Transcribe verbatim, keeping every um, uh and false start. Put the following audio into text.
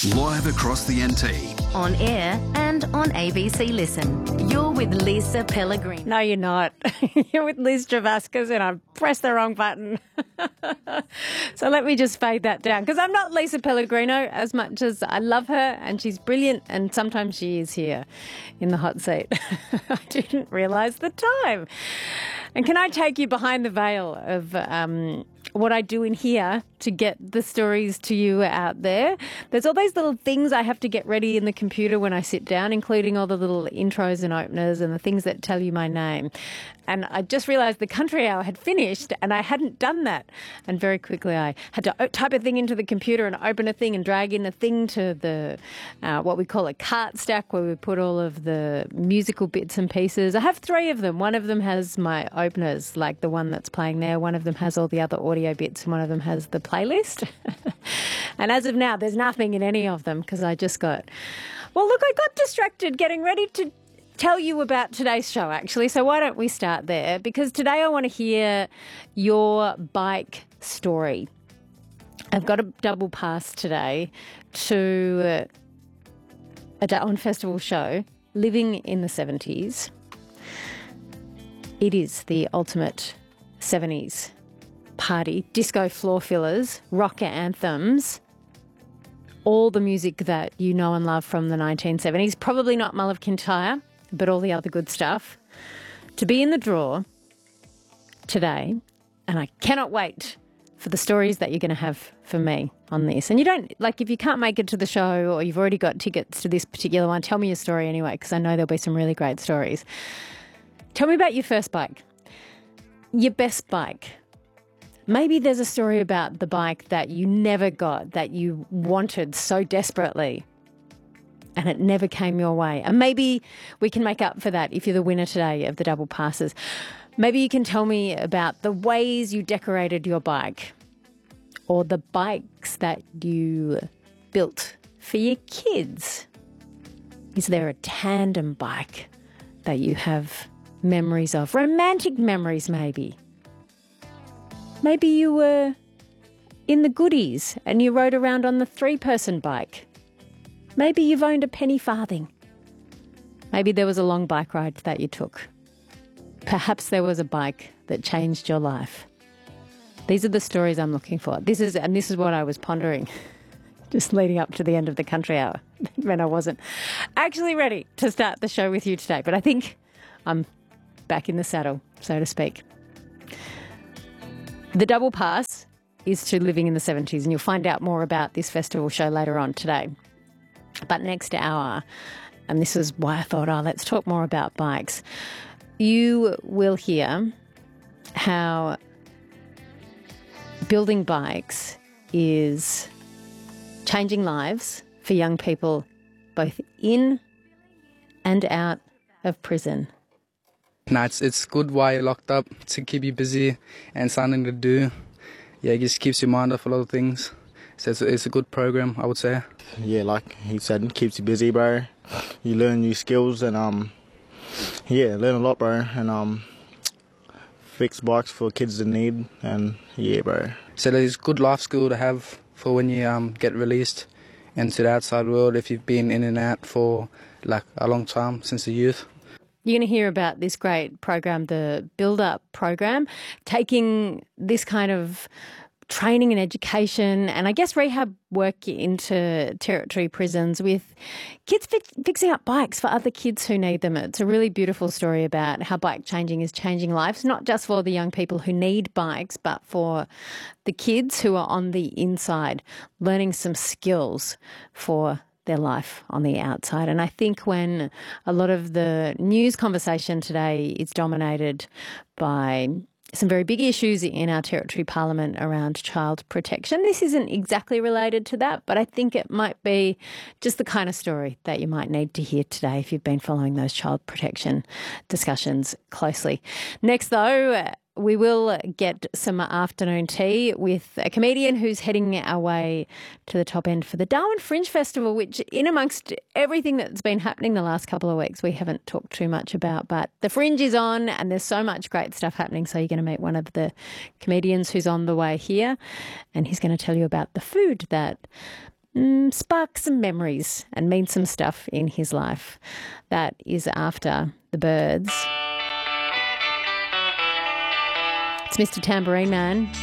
Live across the N T. On air and on A B C Listen. You're with Lisa Pellegrini. No, you're not. You're with Liz Travascus and I've pressed the wrong button. So let me just fade that down because I'm not Lisa Pellegrino as much as I love her and she's brilliant and sometimes she is here in the hot seat. I didn't realise the time. And can I take you behind the veil of um, what I do in here to get the stories to you out there? There's all these little things I have to get ready in the computer when I sit down, including all the little intros and openers and the things that tell you my name. And I just realised the country hour had finished and I hadn't done that. And very quickly I had to type a thing into the computer and open a thing and drag in a thing to the uh, what we call a cart stack where we put all of the musical bits and pieces. I have three of them. One of them has my openers, like the one that's playing there. One of them has all the other audio bits and one of them has the playlist. And as of now, there's nothing in any of them because I just got... Well, look, I got distracted getting ready to tell you about today's show, actually. So why don't we start there? Because today I want to hear your bike story. I've got a double pass today to a Darwin Festival show, Living in the seventies. It is the ultimate seventies party, disco floor fillers, rock anthems, all the music that you know and love from the nineteen seventies. Probably not Mull of Kintyre, but all the other good stuff. To be in the draw today, and I cannot wait for the stories that you're going to have for me on this. And you don't, like, if you can't make it to the show or you've already got tickets to this particular one, tell me your story anyway, because I know there'll be some really great stories. Tell me about your first bike, your best bike. Maybe there's a story about the bike that you never got, that you wanted so desperately, and it never came your way. And maybe we can make up for that if you're the winner today of the double passes. Maybe you can tell me about the ways you decorated your bike or the bikes that you built for your kids. Is there a tandem bike that you have memories of? Romantic memories, maybe. Maybe you were in the goodies and you rode around on the three-person bike. Maybe you've owned a penny farthing. Maybe there was a long bike ride that you took. Perhaps there was a bike that changed your life. These are the stories I'm looking for. This is, and this is what I was pondering just leading up to the end of the country hour when I wasn't actually ready to start the show with you today. But I think I'm back in the saddle, so to speak. The double pass is to Living in the seventies, and you'll find out more about this festival show later on today. But next hour, and this is why I thought, oh, let's talk more about bikes. You will hear how building bikes is changing lives for young people both in and out of prison. No, it's, it's good while you're locked up to keep you busy and something to do. Yeah, it just keeps your mind off a lot of things. So it's a, it's a good program, I would say. Yeah, like he said, it keeps you busy, bro. You learn new skills and, um, yeah, learn a lot, bro. And um, fix bikes for kids in need. And, yeah, bro. So it's a good life skill to have for when you um, get released into the outside world if you've been in and out for, like, a long time since the youth. You're going to hear about this great program, the Build Up program, taking this kind of training and education and I guess rehab work into territory prisons with kids fix, fixing up bikes for other kids who need them. It's a really beautiful story about how bike changing is changing lives, not just for the young people who need bikes, but for the kids who are on the inside, learning some skills for their life on the outside. And I think when a lot of the news conversation today is dominated by some very big issues in our territory parliament around child protection. This isn't exactly related to that, but I think it might be just the kind of story that you might need to hear today if you've been following those child protection discussions closely. Next, though, we will get some afternoon tea with a comedian who's heading our way to the top end for the Darwin Fringe Festival, which in amongst everything that's been happening the last couple of weeks, we haven't talked too much about. But the Fringe is on and there's so much great stuff happening. So you're going to meet one of the comedians who's on the way here and he's going to tell you about the food that mm, spark some memories and mean some stuff in his life. That is after the Byrds. It's Mister Tambourine Man.